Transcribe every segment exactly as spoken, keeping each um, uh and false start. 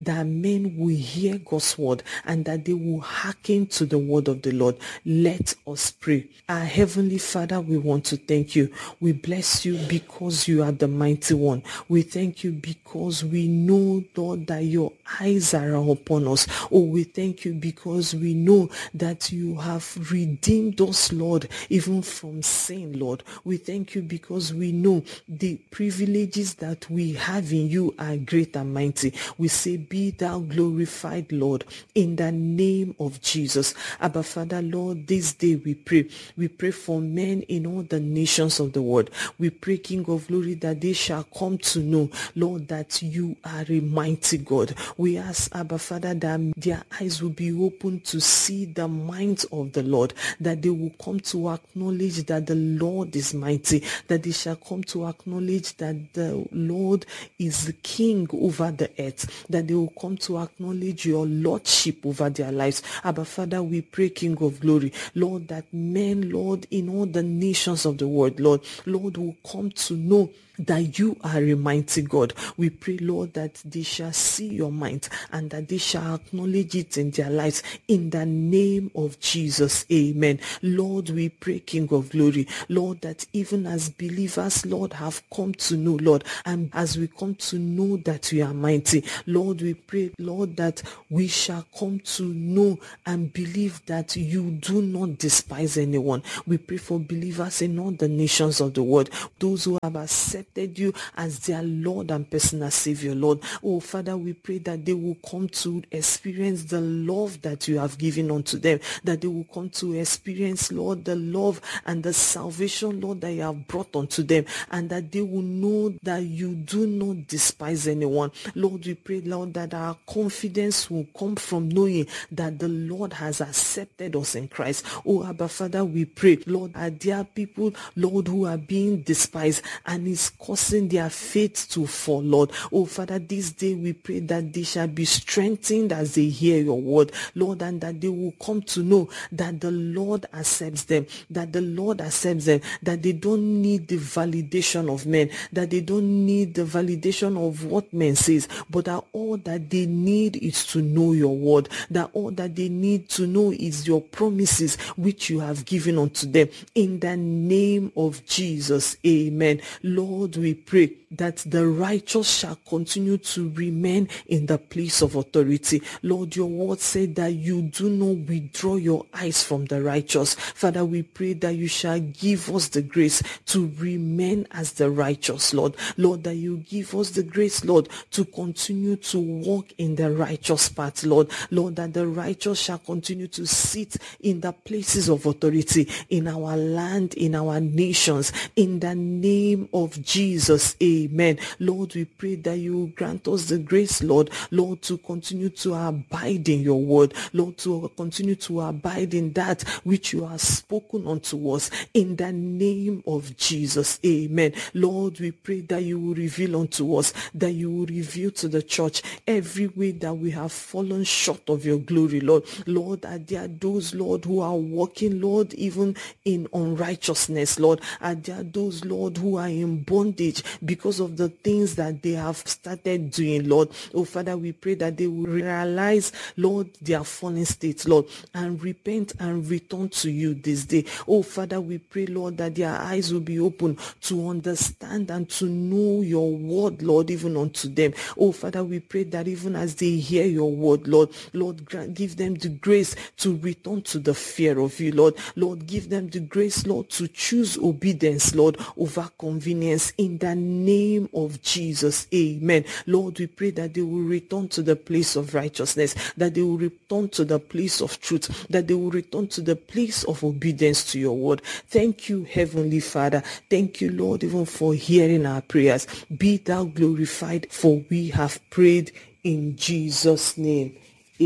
that men will hear God's word and that they will hearken to the word of the Lord. Let us pray. Our Heavenly Father, we want to thank you. We bless you because you are the mighty one. We thank you because we know, Lord, that your eyes are upon us. Oh, we thank you because we know that you have redeemed us, Lord, even from sin, Lord. We thank you because we know the privileges that we have in you are great and mighty. We say, be thou glorified, Lord, in the name of Jesus. Abba, Father, Lord, this day we pray. We pray for men in all the nations of the world. We pray, King of glory, that they shall come to know, Lord, that you are a mighty God. We ask, Abba, Father, that their eyes will be open to see the minds of the Lord, that they will come to acknowledge that the Lord is mighty, that they shall come to acknowledge that the Lord is the King over the earth, that they will come to acknowledge your Lordship over their lives. Abba, Father, we pray, King of glory, Lord, that men, Lord, in all the nations of the world, Lord, Lord, will come to know that you are a mighty God. We pray, Lord, that they shall see your might and that they shall acknowledge it in their lives in the name of Jesus. Amen. Lord, we pray, King of glory, Lord, that even as believers, Lord, have come to know, Lord, and as we come to know that you are mighty, Lord, we pray, Lord, that we shall come to know and believe that you do not despise anyone. We pray for believers in all the nations of the world, those who have accepted you as their Lord and personal Savior, Lord. Oh, Father, we pray that they will come to experience the love that you have given unto them, that they will come to experience, Lord, the love and the salvation, Lord, that you have brought unto them, and that they will know that you do not despise anyone. Lord, we pray, Lord, that our confidence will come from knowing that the Lord has accepted us in Christ. Oh, Abba, Father, we pray, Lord, are there people, Lord, who are being despised and is causing their faith to fall, Lord. Oh, Father, this day we pray that they shall be strengthened as they hear your word, Lord, and that they will come to know that the Lord accepts them, that the Lord accepts them, that they don't need the validation of men, that they don't need the validation of what men says, but that all that they need is to know your word, that all that they need to know is your promises which you have given unto them. In the name of Jesus, amen. Lord, we pray that the righteous shall continue to remain in the place of authority. Lord, your word said that you do not withdraw your eyes from the righteous. Father, we pray that you shall give us the grace to remain as the righteous, Lord. Lord, that you give us the grace, Lord, to continue to walk in the righteous path, Lord. Lord, that the righteous shall continue to sit in the places of authority in our land, in our nations, in the name of Jesus. Amen. Lord, we pray that you will grant us the grace, Lord, Lord, to continue to abide in your word, Lord, to continue to abide in that which you have spoken unto us in the name of Jesus. Amen. Lord, we pray that you will reveal unto us, that you will reveal to the church every way that we have fallen short of your glory, Lord. Lord, are there those, Lord, who are walking, Lord, even in unrighteousness, Lord? Are there those, Lord, who are in bondage because of the things that they have started doing, Lord? Oh, Father, we pray that they will realize, Lord, their fallen state, Lord, and repent and return to you this day. Oh, Father, we pray, Lord, that their eyes will be open to understand and to know your word, Lord, even unto them. Oh, Father, we pray that even as they hear your word, Lord, Lord, grant, give them the grace to return to the fear of you, Lord. Lord, give them the grace, Lord, to choose obedience, Lord, over convenience in the name of Jesus. Amen. Lord, we pray that they will return to the place of righteousness, that they will return to the place of truth, that they will return to the place of obedience to your word. Thank you, Heavenly Father. Thank you, Lord, even for hearing our prayers. Be thou glorified, for we have prayed in Jesus' name.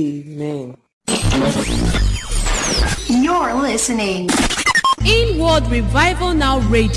Amen. You're listening Inward Revival Now Radio.